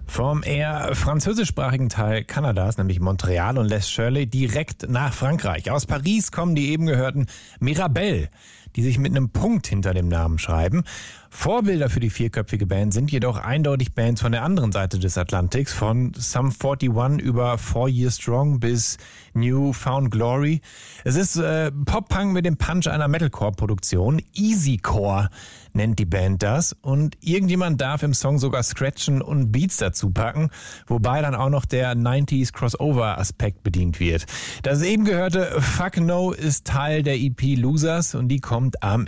Vom eher französischsprachigen Teil Kanadas, nämlich Montreal und Les Shirley, direkt nach Frankreich. Aus Paris kommen die eben gehörten Mirabelle, die sich mit einem Punkt hinter dem Namen schreiben. Vorbilder für die vierköpfige Band sind jedoch eindeutig Bands von der anderen Seite des Atlantiks, von Sum 41 über 4 Years Strong bis New Found Glory. Es ist Pop-Punk mit dem Punch einer Metalcore-Produktion. Easycore nennt die Band das. Und irgendjemand darf im Song sogar Scratchen und Beats dazu packen, wobei dann auch noch der 90s Crossover-Aspekt bedient wird. Das eben gehörte Fuck No ist Teil der EP Losers und die kommt am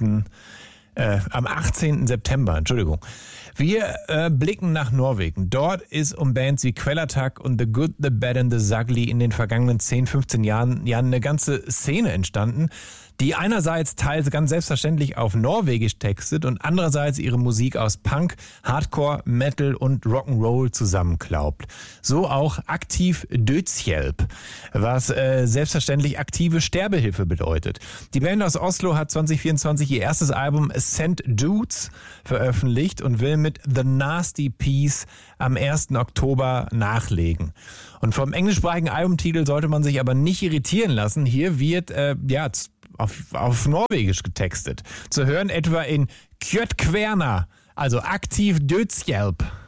18. September, Entschuldigung. Wir blicken nach Norwegen. Dort ist um Bands wie Quellattack und The Good, The Bad and The Ugly in den vergangenen 10, 15 Jahren eine ganze Szene entstanden, die einerseits teils ganz selbstverständlich auf Norwegisch textet und andererseits ihre Musik aus Punk, Hardcore, Metal und Rock'n'Roll zusammenklaubt. So auch Aktiv Dödshjälp, was selbstverständlich aktive Sterbehilfe bedeutet. Die Band aus Oslo hat 2024 ihr erstes Album Sent Dudes veröffentlicht und will mit The Nasty Peace am 1. Oktober nachlegen. Und vom englischsprachigen Albumtitel sollte man sich aber nicht irritieren lassen. Hier wird auf Norwegisch getextet. Zu hören etwa in Kjötkverna, also Aktiv Dödshjälp.